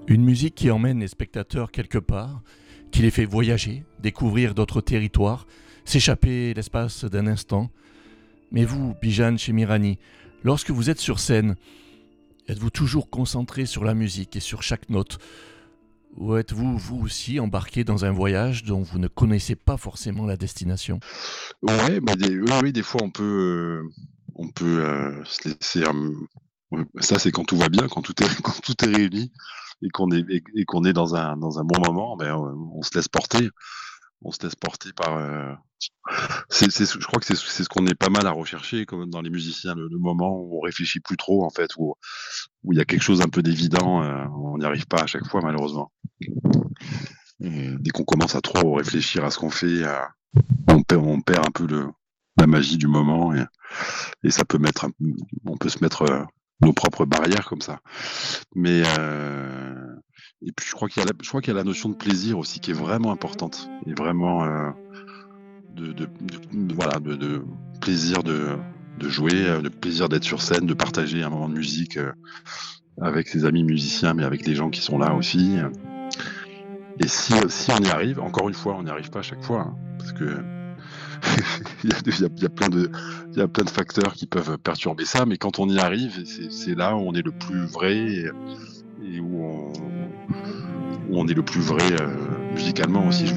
Une musique qui emmène les spectateurs quelque part, qui les fait voyager, découvrir d'autres territoires, s'échapper l'espace d'un instant. Mais vous, Bijan Chemirani, lorsque vous êtes sur scène, êtes-vous toujours concentré sur la musique et sur chaque note? Ou êtes-vous, vous aussi, embarqué dans un voyage dont vous ne connaissez pas forcément la destination? Ouais, bah, oui, des fois on peut se laisser, ça c'est quand tout va bien, quand tout est quand tout est réuni et qu'on est dans un bon moment, ben, on se laisse porter. On se laisse porter par, c'est je crois que c'est ce qu'on est pas mal à rechercher comme dans les musiciens, le moment où on réfléchit plus trop en fait, où il y a quelque chose un peu d'évident, on n'y arrive pas à chaque fois malheureusement. Et dès qu'on commence à trop réfléchir à ce qu'on fait, on perd un peu la magie du moment et ça peut mettre on peut se mettre, nos propres barrières comme ça. Mais et puis je crois qu'il y a la notion de plaisir aussi qui est vraiment importante et vraiment, voilà, de plaisir de jouer, de plaisir d'être sur scène, de partager un moment de musique, avec ses amis musiciens, mais avec les gens qui sont là aussi, et si on y arrive, encore une fois, on n'y arrive pas à chaque fois, hein, parce que il y a plein de facteurs qui peuvent perturber ça, mais quand on y arrive, c'est là où on est le plus vrai et où on est le plus vrai, musicalement aussi,